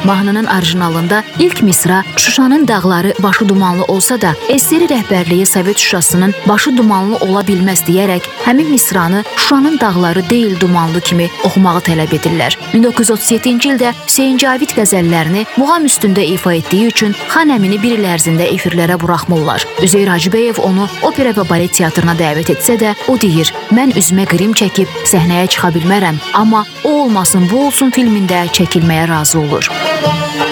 Mahnının orijinalında ilk misra Şuşanın dağları başı dumanlı olsa da, SSR rəhbərliyi Sovet Şuşasının başı dumanlı ola bilməz deyərək həmin misranı Şuşanın dağları deyil dumanlı kimi oxumağı tələb edirlər. 1937-ci ildə Hüseyin Cavid qəzəllərini muğam üstündə ifa etdiyi üçün Xan Əmini bir il ərzində efirlərə buraxmırlar. Üzeyir Hacıbəyev onu opera və balet teatrına dəvət etsə də, o deyir, mən üzümə qrim çəkib səhnəyə çıxa bilmərəm, amma O olmasın, bu olsun filmində çəkilməyə razı olur.